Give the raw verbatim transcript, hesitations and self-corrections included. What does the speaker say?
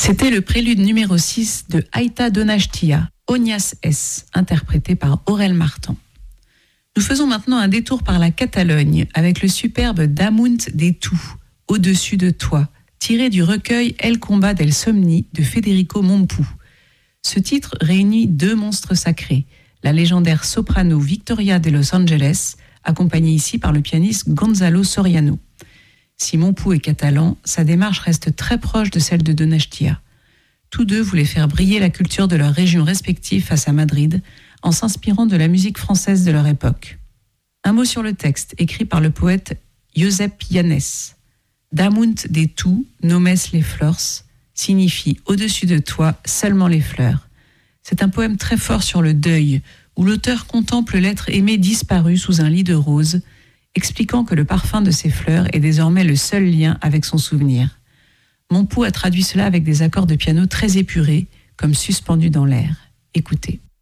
C'était le prélude numéro six de Aita Donachtia, Ognas S, interprété par Aurel Martin. Nous faisons maintenant un détour par la Catalogne avec le superbe Damunt de tu, Au-dessus de toi, tiré du recueil El combat del somni de Federico Mompou. Ce titre réunit deux monstres sacrés, la légendaire soprano Victoria de Los Angeles, accompagnée ici par le pianiste Gonzalo Soriano. Si Mompou est catalan, sa démarche reste très proche de celle de Donachtia. Tous deux voulaient faire briller la culture de leurs régions respectives face à Madrid, en s'inspirant de la musique française de leur époque. Un mot sur le texte, écrit par le poète Josep Llanes. Damunt de tu, nomes les flors, signifie au-dessus de toi seulement les fleurs. C'est un poème très fort sur le deuil, où l'auteur contemple l'être aimé disparu sous un lit de roses, expliquant que le parfum de ces fleurs est désormais le seul lien avec son souvenir. Mompou a traduit cela avec des accords de piano très épurés, comme suspendus dans l'air. Écoutez.